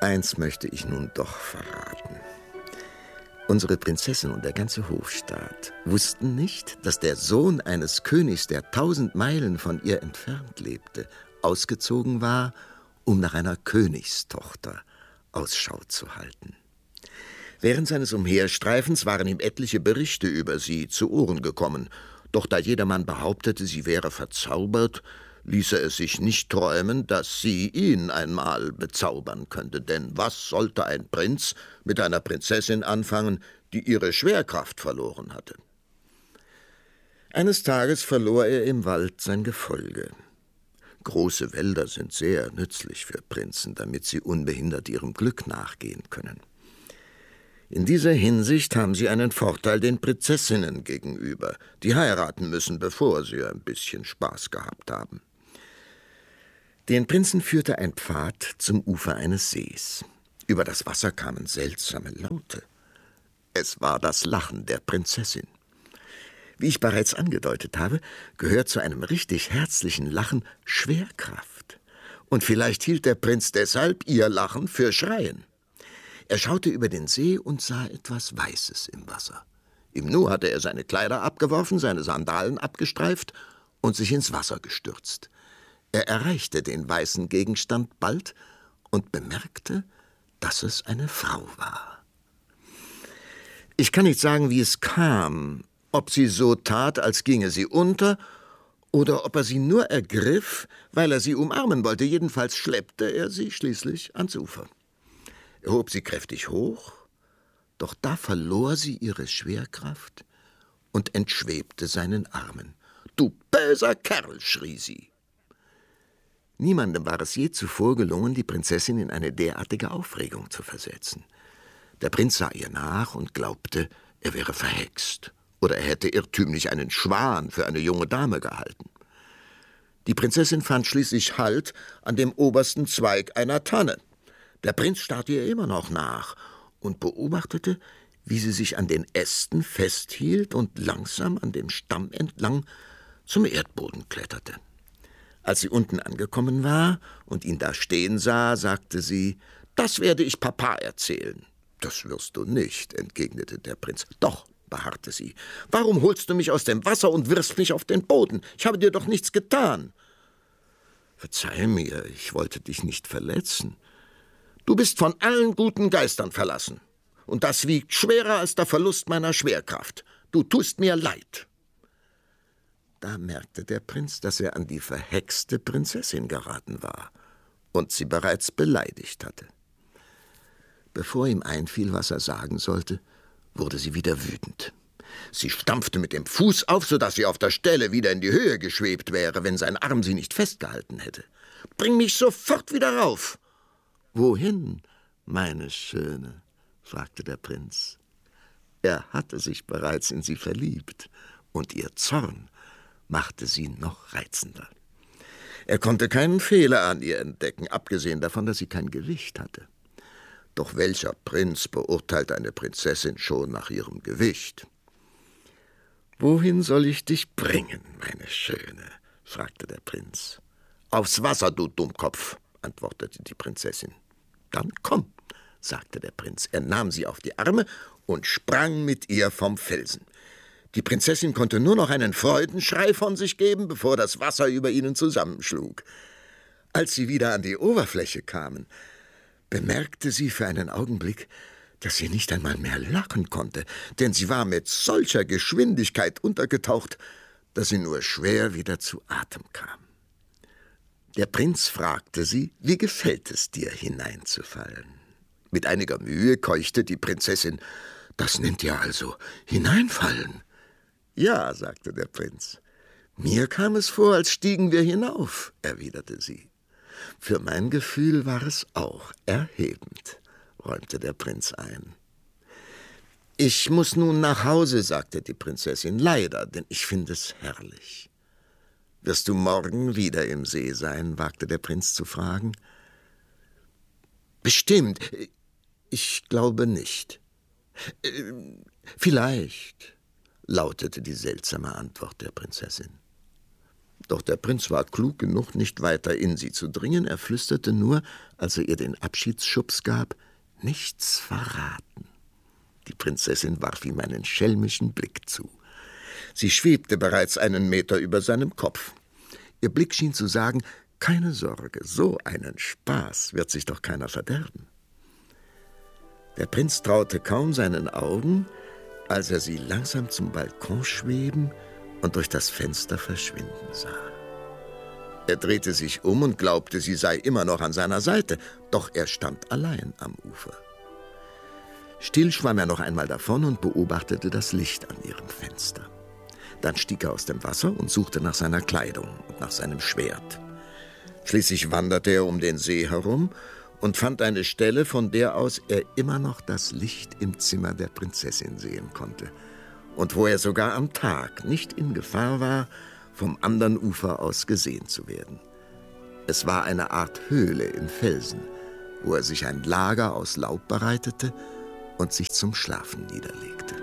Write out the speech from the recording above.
Eins möchte ich nun doch verraten. Unsere Prinzessin und der ganze Hofstaat wussten nicht, dass der Sohn eines Königs, der 1000 Meilen von ihr entfernt lebte, ausgezogen war, um nach einer Königstochter Ausschau zu halten. Während seines Umherstreifens waren ihm etliche Berichte über sie zu Ohren gekommen, doch da jedermann behauptete, sie wäre verzaubert, ließ er es sich nicht träumen, dass sie ihn einmal bezaubern könnte. Denn was sollte ein Prinz mit einer Prinzessin anfangen, die ihre Schwerkraft verloren hatte? Eines Tages verlor er im Wald sein Gefolge. Große Wälder sind sehr nützlich für Prinzen, damit sie unbehindert ihrem Glück nachgehen können. In dieser Hinsicht haben sie einen Vorteil den Prinzessinnen gegenüber, die heiraten müssen, bevor sie ein bisschen Spaß gehabt haben. Den Prinzen führte ein Pfad zum Ufer eines Sees. Über das Wasser kamen seltsame Laute. Es war das Lachen der Prinzessin. Wie ich bereits angedeutet habe, gehört zu einem richtig herzlichen Lachen Schwerkraft. Und vielleicht hielt der Prinz deshalb ihr Lachen für Schreien. Er schaute über den See und sah etwas Weißes im Wasser. Im Nu hatte er seine Kleider abgeworfen, seine Sandalen abgestreift und sich ins Wasser gestürzt. Er erreichte den weißen Gegenstand bald und bemerkte, dass es eine Frau war. Ich kann nicht sagen, wie es kam, ob sie so tat, als ginge sie unter, oder ob er sie nur ergriff, weil er sie umarmen wollte. Jedenfalls schleppte er sie schließlich ans Ufer. Er hob sie kräftig hoch, doch da verlor sie ihre Schwerkraft und entschwebte seinen Armen. »Du böser Kerl«, schrie sie. Niemandem war es je zuvor gelungen, die Prinzessin in eine derartige Aufregung zu versetzen. Der Prinz sah ihr nach und glaubte, er wäre verhext, oder er hätte irrtümlich einen Schwan für eine junge Dame gehalten. Die Prinzessin fand schließlich Halt an dem obersten Zweig einer Tanne. Der Prinz starrte ihr immer noch nach und beobachtete, wie sie sich an den Ästen festhielt und langsam an dem Stamm entlang zum Erdboden kletterte. Als sie unten angekommen war und ihn da stehen sah, sagte sie, »Das werde ich Papa erzählen.« »Das wirst du nicht«, entgegnete der Prinz. »Doch«, beharrte sie, »warum holst du mich aus dem Wasser und wirfst mich auf den Boden? Ich habe dir doch nichts getan.« »Verzeih mir, ich wollte dich nicht verletzen.« »Du bist von allen guten Geistern verlassen. Und das wiegt schwerer als der Verlust meiner Schwerkraft. Du tust mir leid.« Da merkte der Prinz, dass er an die verhexte Prinzessin geraten war und sie bereits beleidigt hatte. Bevor ihm einfiel, was er sagen sollte, wurde sie wieder wütend. Sie stampfte mit dem Fuß auf, sodass sie auf der Stelle wieder in die Höhe geschwebt wäre, wenn sein Arm sie nicht festgehalten hätte. »Bring mich sofort wieder rauf!« »Wohin, meine Schöne?« fragte der Prinz. Er hatte sich bereits in sie verliebt, und ihr Zorn machte sie noch reizender. Er konnte keinen Fehler an ihr entdecken, abgesehen davon, dass sie kein Gewicht hatte. Doch welcher Prinz beurteilt eine Prinzessin schon nach ihrem Gewicht? »Wohin soll ich dich bringen, meine Schöne?« fragte der Prinz. »Aufs Wasser, du Dummkopf«, antwortete die Prinzessin. »Dann komm«, sagte der Prinz. Er nahm sie auf die Arme und sprang mit ihr vom Felsen. Die Prinzessin konnte nur noch einen Freudenschrei von sich geben, bevor das Wasser über ihnen zusammenschlug. Als sie wieder an die Oberfläche kamen, bemerkte sie für einen Augenblick, dass sie nicht einmal mehr lachen konnte, denn sie war mit solcher Geschwindigkeit untergetaucht, dass sie nur schwer wieder zu Atem kam. Der Prinz fragte sie, wie gefällt es dir, hineinzufallen? Mit einiger Mühe keuchte die Prinzessin, das nennt ihr also hineinfallen? Ja, sagte der Prinz. Mir kam es vor, als stiegen wir hinauf, erwiderte sie. Für mein Gefühl war es auch erhebend, räumte der Prinz ein. Ich muss nun nach Hause, sagte die Prinzessin, leider, denn ich finde es herrlich. Wirst du morgen wieder im See sein, wagte der Prinz zu fragen. Bestimmt, ich glaube nicht. Vielleicht, lautete die seltsame Antwort der Prinzessin. Doch der Prinz war klug genug, nicht weiter in sie zu dringen. Er flüsterte nur, als er ihr den Abschiedsschubs gab: »Nichts verraten.« Die Prinzessin warf ihm einen schelmischen Blick zu. Sie schwebte bereits einen Meter über seinem Kopf. Ihr Blick schien zu sagen: »Keine Sorge, so einen Spaß wird sich doch keiner verderben.« Der Prinz traute kaum seinen Augen, als er sie langsam zum Balkon schweben und durch das Fenster verschwinden sah. Er drehte sich um und glaubte, sie sei immer noch an seiner Seite, doch er stand allein am Ufer. Still schwamm er noch einmal davon und beobachtete das Licht an ihrem Fenster. Dann stieg er aus dem Wasser und suchte nach seiner Kleidung und nach seinem Schwert. Schließlich wanderte er um den See herum und fand eine Stelle, von der aus er immer noch das Licht im Zimmer der Prinzessin sehen konnte und wo er sogar am Tag nicht in Gefahr war, vom anderen Ufer aus gesehen zu werden. Es war eine Art Höhle im Felsen, wo er sich ein Lager aus Laub bereitete und sich zum Schlafen niederlegte.